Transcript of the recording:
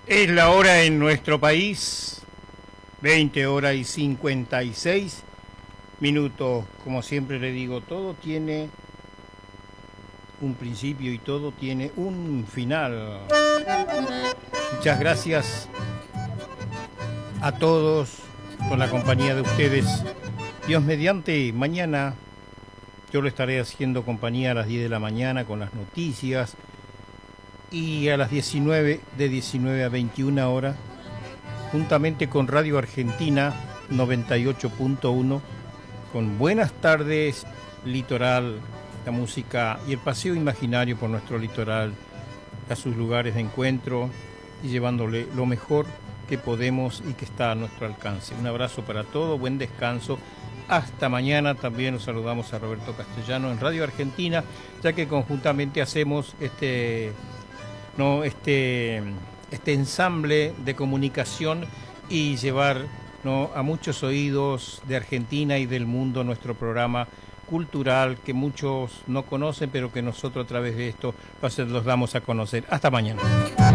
Es la hora en nuestro país, 20 horas y 56 minutos. Como siempre le digo, todo tiene un principio y todo tiene un final. Muchas gracias a todos por la compañía de ustedes. Dios mediante, mañana yo lo estaré haciendo compañía a las 10 de la mañana con las noticias y a las 19, de 19 a 21 horas, juntamente con Radio Argentina 98.1, con Buenas Tardes Litoral, la música y el paseo imaginario por nuestro litoral a sus lugares de encuentro y llevándole lo mejor que podemos y que está a nuestro alcance. Un abrazo para todos, buen descanso. Hasta mañana. También nos saludamos a Roberto Castellano en Radio Argentina, ya que conjuntamente hacemos este ensamble de comunicación y llevar a muchos oídos de Argentina y del mundo nuestro programa cultural que muchos no conocen, pero que nosotros a través de esto los damos a conocer. Hasta mañana.